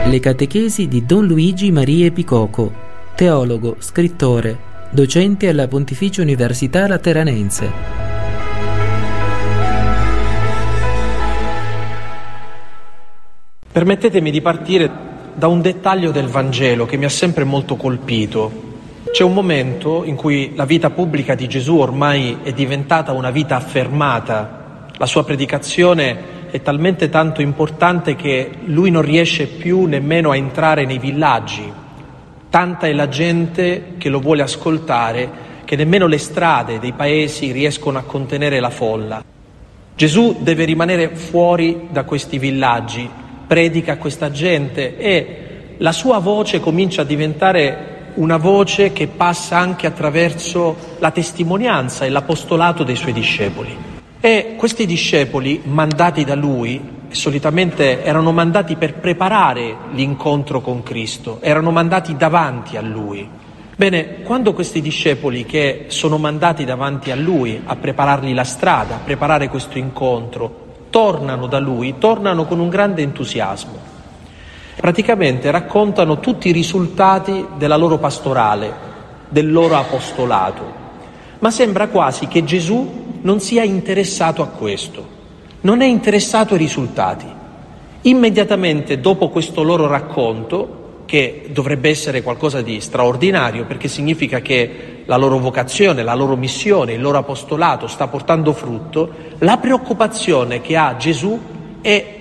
Le catechesi di Don Luigi Marie Picoco, teologo, scrittore, docente alla Pontificia Università Lateranense. Permettetemi di partire da un dettaglio del Vangelo che mi ha sempre molto colpito. C'è un momento in cui la vita pubblica di Gesù ormai è diventata una vita affermata. La sua predicazione è talmente tanto importante che lui non riesce più nemmeno a entrare nei villaggi. Tanta è la gente che lo vuole ascoltare che nemmeno le strade dei paesi riescono a contenere la folla. Gesù deve rimanere fuori da questi villaggi, predica a questa gente e la sua voce comincia a diventare una voce che passa anche attraverso la testimonianza e l'apostolato dei suoi discepoli. E questi discepoli, mandati da lui, solitamente erano mandati per preparare l'incontro con Cristo, erano mandati davanti a lui. Bene, quando questi discepoli che sono mandati davanti a lui a preparargli la strada, a preparare questo incontro, tornano da lui, tornano con un grande entusiasmo. Praticamente raccontano tutti i risultati della loro pastorale, del loro apostolato. Ma sembra quasi che Gesù non sia interessato a questo, non è interessato ai risultati. Immediatamente dopo questo loro racconto, che dovrebbe essere qualcosa di straordinario perché significa che la loro vocazione, la loro missione, il loro apostolato sta portando frutto, la preoccupazione che ha Gesù è